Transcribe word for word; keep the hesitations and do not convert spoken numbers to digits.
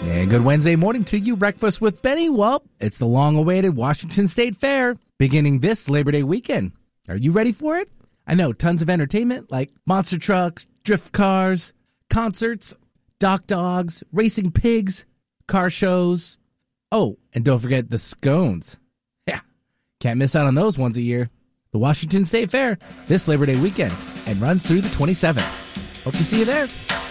And good Wednesday morning to you, Breakfast with Benny. Well, it's the long-awaited Washington State Fair beginning this Labor Day weekend. Are you ready for it? I know, tons of entertainment like monster trucks, drift cars, concerts, dock dogs, racing pigs, car shows. Oh, and don't forget the scones. Yeah, can't miss out on those once a year. The Washington State Fair this Labor Day weekend and runs through the twenty-seventh. Hope to see you there.